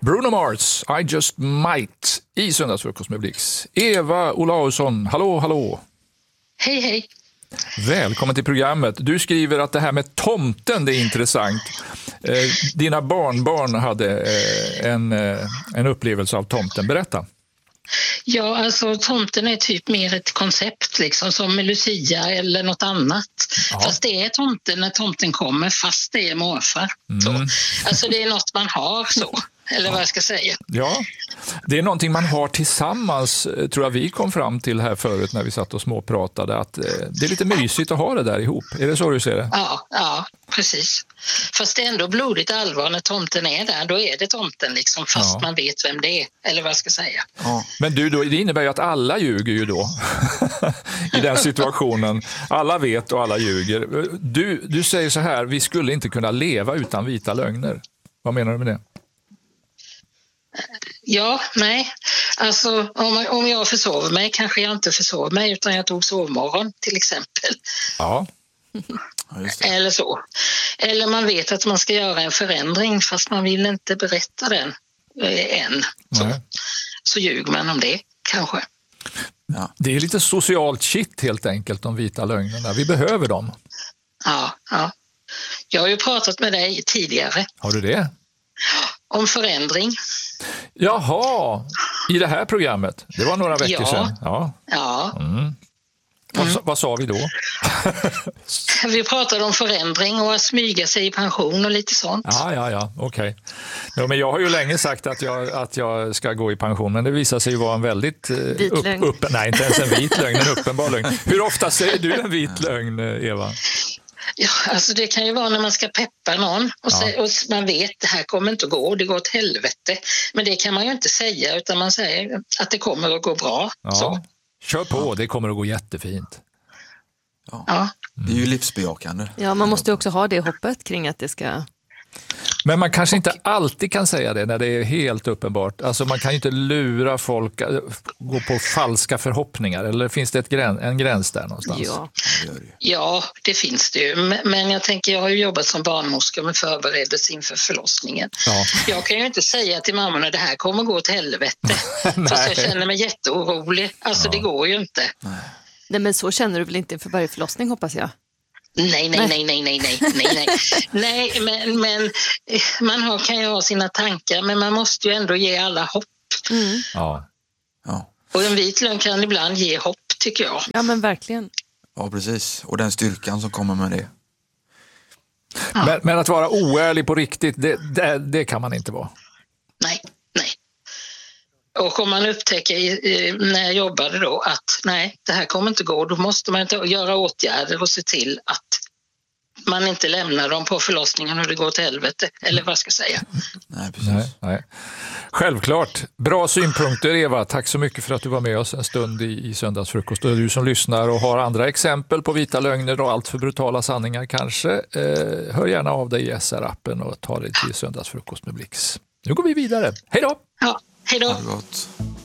Bruno Mars, I just might, i Söndagsfrukost med Blix. Eva Olausson, hallå. Hej, hej. Välkommen till programmet. Du skriver att det här med tomten, det är intressant. Dina barnbarn hade en upplevelse av tomten. Berätta. Ja, alltså tomten är typ mer ett koncept liksom, som Lucia eller något annat. Ja. Fast det är tomten när tomten kommer, fast det är morfar. Så. Alltså det är något man har så. Eller vad jag ska säga. Ja, det är någonting man har tillsammans, tror jag vi kom fram till här förut när vi satt och småpratade, att det är lite mysigt att ha det där ihop. Är det så du ser det? Ja, precis. Fast det är ändå blodigt allvar när tomten är där. Då är det tomten liksom, fast man vet vem det är. Eller vad jag ska säga. Ja. Men det innebär ju att alla ljuger ju då. I den situationen. Alla vet och alla ljuger. Du säger så här, vi skulle inte kunna leva utan vita lögner. Vad menar du med det? Ja, nej. Alltså om jag försover mig kanske jag inte försover mig utan jag tog sovmorgon till exempel. Ja. Just det. Eller så. Eller man vet att man ska göra en förändring fast man vill inte berätta den än. Så ljuger man om det kanske. Ja. Det är lite socialt shit helt enkelt, de vita lögnerna. Vi behöver dem. Ja. Jag har ju pratat med dig tidigare. Har du det? Om förändring. Jaha, i det här programmet. Det var några veckor sedan. Ja. Vad sa vi då? Vi pratade om förändring och att smyga sig i pension och lite sånt. Ja, okej. Ja, men jag har ju länge sagt att jag ska gå i pension, men det visar sig ju vara en väldigt nej, inte ens en vit lögn, en uppenbar lögn. Hur ofta säger du en vit lögn, Eva? Ja, alltså det kan ju vara när man ska peppa någon och man vet det här kommer inte att gå, det går åt helvete. Men det kan man ju inte säga utan man säger att det kommer att gå bra. Ja. Så. Kör på, det kommer att gå jättefint. Ja. Det är ju livsbejakande. Ja, man måste också ha det hoppet kring att det ska... Men man kanske inte alltid kan säga det när det är helt uppenbart. Alltså man kan ju inte lura folk, gå på falska förhoppningar. Eller finns det en gräns där någonstans? Ja, det finns det ju. Men jag tänker, jag har ju jobbat som barnmorska med förberedelse inför förlossningen. Ja. Jag kan ju inte säga till mammorna det här kommer gå åt helvete. Fast jag känner mig jätteorolig. Alltså det går ju inte. Nej, men så känner du väl inte inför varje förlossning, hoppas jag? Nej, men man kan ju ha sina tankar, men man måste ju ändå ge alla hopp. Ja. Och en vit lögn kan ibland ge hopp, tycker jag. Ja, men verkligen. Ja, precis. Och den styrkan som kommer med det. Men att vara oärlig på riktigt, det kan man inte vara. Nej. Och om man upptäcker när jag jobbade då att nej, det här kommer inte gå, då måste man inte göra åtgärder och se till att man inte lämnar dem på förlossningen och det går till helvete, eller vad ska jag säga. Nej, precis. Nej. Självklart. Bra synpunkter, Eva. Tack så mycket för att du var med oss en stund i Söndagsfrukost. Och du som lyssnar och har andra exempel på vita lögner och allt för brutala sanningar kanske, hör gärna av dig i SR-appen och ta dig till Söndagsfrukost med Blix. Nu går vi vidare. Hej då! Ja, hej då! Ha det gott.